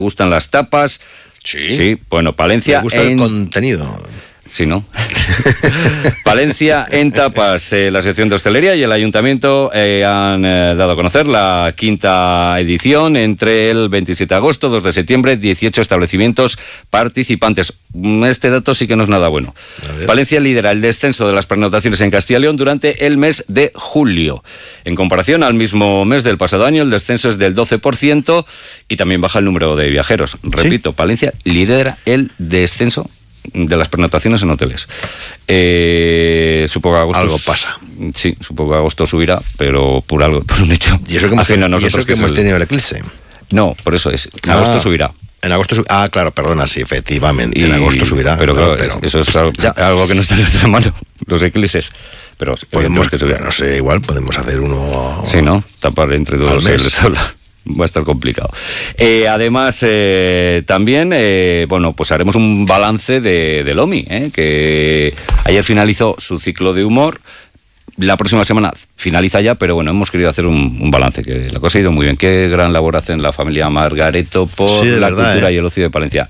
¿Gustan las tapas? Sí, bueno, Palencia... Me gusta el contenido. Sí, ¿no? Palencia en tapas. La sección de hostelería y el ayuntamiento han dado a conocer la 5ª edición entre el 27 de agosto, 2 de septiembre, 18 establecimientos participantes. Este dato sí que no es nada bueno. Palencia lidera el descenso de las pernoctaciones en Castilla y León durante el mes de julio. En comparación al mismo mes del pasado año, el descenso es del 12% y también baja el número de viajeros. Repito, ¿sí? Palencia lidera el descenso de las pernoctaciones en hoteles. Supongo que agosto... Algo pasa. Sí, supongo que agosto subirá, pero por un hecho. ¿Y eso que hemos tenido el eclipse? No, por eso es. En agosto subirá. En agosto subirá. Claro, perdona, sí, efectivamente. En agosto subirá. Pero claro, eso es algo que no está en nuestra mano, los eclipses. Pero podemos, que no sé, igual podemos hacer uno... Sí, ¿no? Tapar entre todos les habla. Va a estar complicado. Además, también, pues haremos un balance del OMI, que ayer finalizó su ciclo de humor. La próxima semana finaliza ya, pero bueno, hemos querido hacer un balance, que la cosa ha ido muy bien. Qué gran labor hacen la familia Margareto por la cultura y el ocio de Palencia.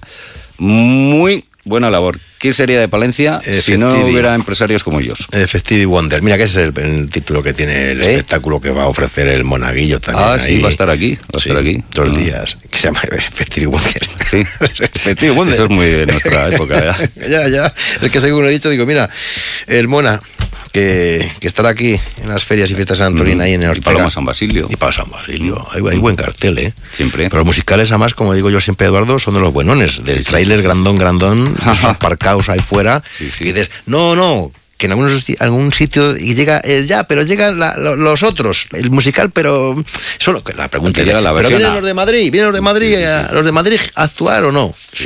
Muy buena labor. ¿Qué sería de Palencia si no hubiera empresarios como ellos? Effective Wonder. Mira que ese es el título que tiene el espectáculo que va a ofrecer el Monaguillo también. Sí, va a estar aquí. 2 días. Que se llama Effective Wonder. Sí. Effective Wonder. Eso es muy de nuestra época. Ya. Es que según he dicho, digo, mira, el Mona, que estará aquí en las ferias y fiestas de San Antolín, ahí en el Ortega. Paloma San Basilio. Y para San Basilio. Hay buen cartel, Siempre. Pero los musicales, además, como digo yo siempre, Eduardo, son de los buenones. Del tráiler grandón, aparcados ahí fuera. Sí. Y dices, no, que en algún sitio llega pero llegan los otros, el musical, pero solo que la pregunta llega la pero versión vienen los de Madrid a actuar o no. Sí,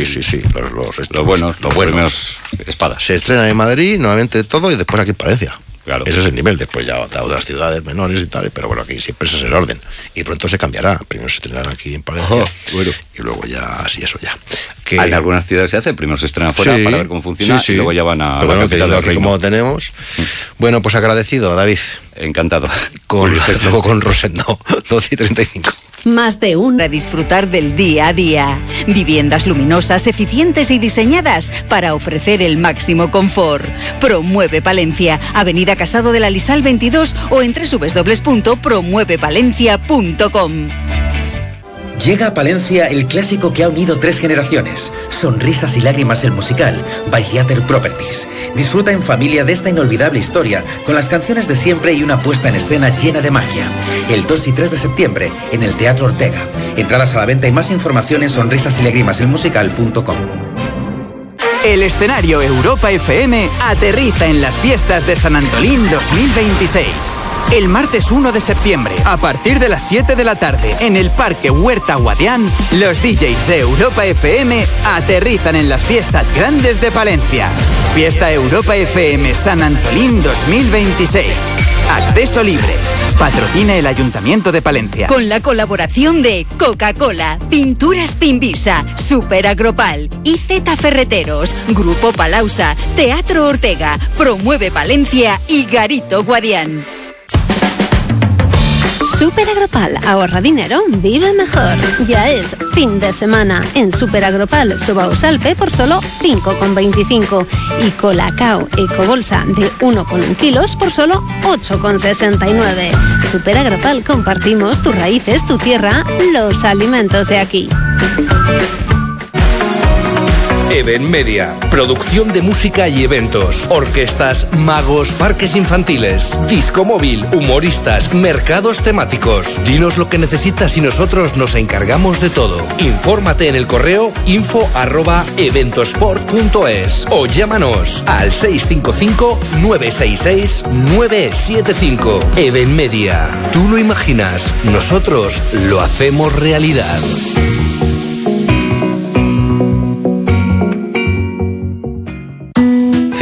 los buenos espadas se estrenan en Madrid nuevamente todo y después aquí en Palencia. Claro. Ese es el nivel, después ya otras ciudades menores y tal, pero bueno, aquí siempre ese es el orden. Y pronto se cambiará. Primero se estrenará aquí en Palencia y luego ya, así eso ya. En algunas ciudades se hace, primero se estrena fuera para ver cómo funciona y luego ya van a la capital del reino. Como tenemos. Bueno, pues agradecido, David. Encantado. Luego con Rosendo, 12:35. Más de uno a disfrutar del día a día. Viviendas luminosas, eficientes y diseñadas para ofrecer el máximo confort. Promueve Palencia, Avenida Casado de la Lisal 22 o en www.promuevepalencia.com. Llega a Palencia el clásico que ha unido 3 generaciones. Sonrisas y lágrimas el musical, by Theater Properties. Disfruta en familia de esta inolvidable historia, con las canciones de siempre y una puesta en escena llena de magia. El 2 y 3 de septiembre, en el Teatro Ortega. Entradas a la venta y más información en sonrisasylágrimaselmusical.com. El escenario Europa FM aterriza en las fiestas de San Antolín 2026. El martes 1 de septiembre, a partir de las 7 de la tarde, en el Parque Huerta Guadián, los DJs de Europa FM aterrizan en las fiestas grandes de Palencia. Fiesta Europa FM San Antolín 2026. Acceso libre. Patrocina el Ayuntamiento de Palencia. Con la colaboración de Coca-Cola, Pinturas Pimbisa, Super Agropal, IZ Ferreteros, Grupo Palausa, Teatro Ortega, Promueve Palencia y Garito Guadián. Super Agropal, ahorra dinero, vive mejor. Ya es fin de semana. En Super Agropal, sobaos Alpe por solo 5,25 y Colacao Ecobolsa de 1,1 kilos por solo 8,69. Super Agropal, compartimos tus raíces, tu tierra, los alimentos de aquí. Even Media, producción de música y eventos, orquestas, magos, parques infantiles, disco móvil, humoristas, mercados temáticos. Dinos lo que necesitas y nosotros nos encargamos de todo. Infórmate en el correo info@eventosport.es o llámanos al 655-966-975. Even Media, tú lo imaginas, nosotros lo hacemos realidad.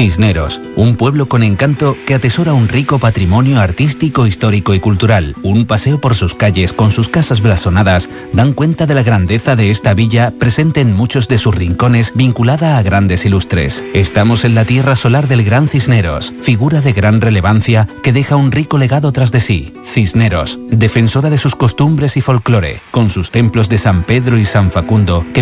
Cisneros, un pueblo con encanto que atesora un rico patrimonio artístico, histórico y cultural. Un paseo por sus calles con sus casas blasonadas dan cuenta de la grandeza de esta villa presente en muchos de sus rincones, vinculada a grandes ilustres. Estamos en la tierra solar del Gran Cisneros, figura de gran relevancia que deja un rico legado tras de sí. Cisneros, defensora de sus costumbres y folclore, con sus templos de San Pedro y San Facundo, que